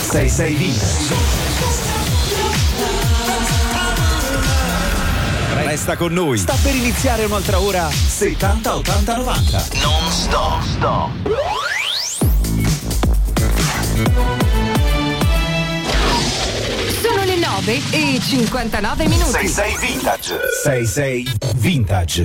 66 Vintage. Resta con noi. Sta per iniziare un'altra ora 70 80 90. Non stop. Sono le 9:59. 66 Vintage. 66 Vintage.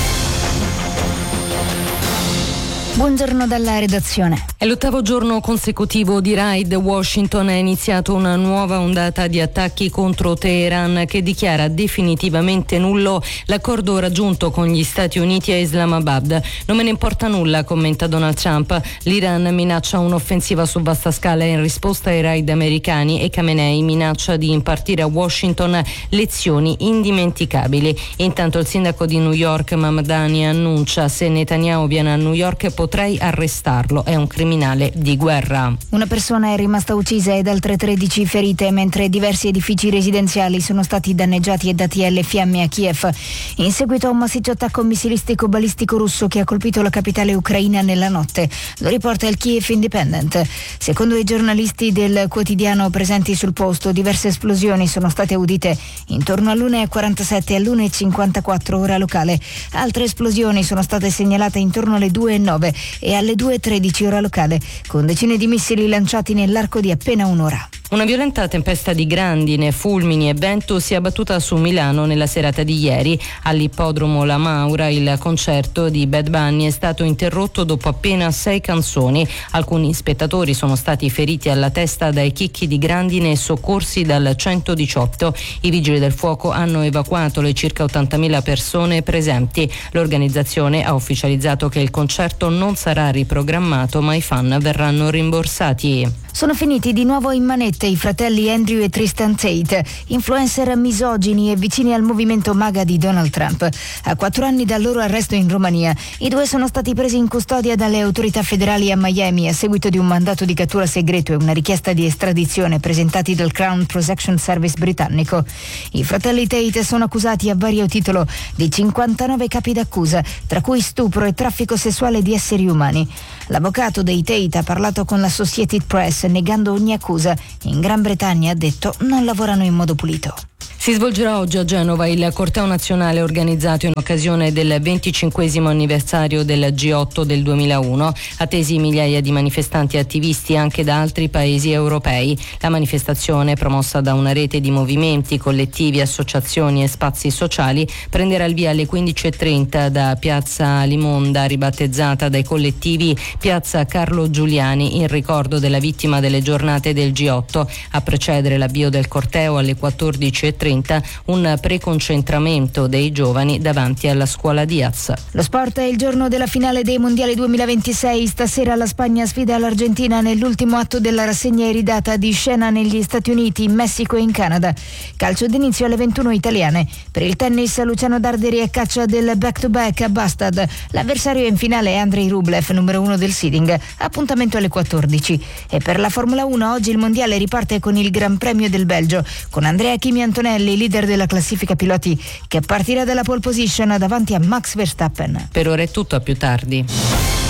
Buongiorno dalla redazione. È l'8° giorno consecutivo di raid. Washington ha iniziato una nuova ondata di attacchi contro Teheran che dichiara definitivamente nullo l'accordo raggiunto con gli Stati Uniti a Islamabad. Non me ne importa nulla, commenta Donald Trump. L'Iran minaccia un'offensiva su vasta scala in risposta ai raid americani e Khamenei minaccia di impartire a Washington lezioni indimenticabili. Intanto il sindaco di New York, Mamdani, annuncia: se Netanyahu viene a New York potrei arrestarlo, è un criminale di guerra. Una persona è rimasta uccisa ed altre 13 ferite, mentre diversi edifici residenziali sono stati danneggiati e dati alle fiamme a Kiev in seguito a un massiccio attacco missilistico balistico russo che ha colpito la capitale ucraina nella notte. Lo riporta il Kiev Independent. Secondo i giornalisti del quotidiano presenti sul posto, diverse esplosioni sono state udite intorno all'1:47 e all'1:54 ora locale. Altre esplosioni sono state segnalate intorno alle 2:09 e alle 2:13 ora locale, con decine di missili lanciati nell'arco di appena un'ora. Una violenta tempesta di grandine, fulmini e vento si è abbattuta su Milano nella serata di ieri. All'ippodromo La Maura il concerto di Bad Bunny è stato interrotto dopo appena 6 canzoni. Alcuni spettatori sono stati feriti alla testa dai chicchi di grandine e soccorsi dal 118. I vigili del fuoco hanno evacuato le circa 80.000 persone presenti. L'organizzazione ha ufficializzato che il concerto non sarà riprogrammato, ma i fan verranno rimborsati. Sono finiti di nuovo in manette i fratelli Andrew e Tristan Tate, influencer misogini e vicini al movimento MAGA di Donald Trump. A 4 anni dal loro arresto in Romania, i due sono stati presi in custodia dalle autorità federali a Miami a seguito di un mandato di cattura segreto e una richiesta di estradizione presentati dal Crown Protection Service britannico. I fratelli Tate sono accusati a vario titolo di 59 capi d'accusa, tra cui stupro e traffico sessuale di esseri umani. L'avvocato dei Tate ha parlato con l'Associated Press negando ogni accusa. In Gran Bretagna, ha detto, non lavorano in modo pulito. Si svolgerà oggi a Genova il corteo nazionale organizzato in occasione del 25° anniversario del G8 del 2001. Attesi migliaia di manifestanti e attivisti anche da altri paesi europei. La manifestazione, promossa da una rete di movimenti, collettivi, associazioni e spazi sociali, prenderà il via alle 15:30 da Piazza Limonda, ribattezzata dai collettivi Piazza Carlo Giuliani, in ricordo della vittima delle giornate del G8. A precedere l'avvio del corteo alle 14:30 un preconcentramento dei giovani davanti alla scuola Diaz. Lo sport è il giorno della finale dei mondiali 2026. Stasera la Spagna sfida l'Argentina nell'ultimo atto della rassegna iridata di scena negli Stati Uniti, in Messico e in Canada. Calcio d'inizio alle 21 italiane. Per il tennis, Luciano Darderi a caccia del back-to-back a Bastad. L'avversario in finale è Andrei Rublev, numero 1 del seeding. Appuntamento alle 14. E per la Formula 1 oggi il mondiale riparte con il Gran Premio del Belgio, con Andrea Kimi Antonelli, leader della classifica piloti, che partirà dalla pole position davanti a Max Verstappen. Per ora è tutto, a più tardi.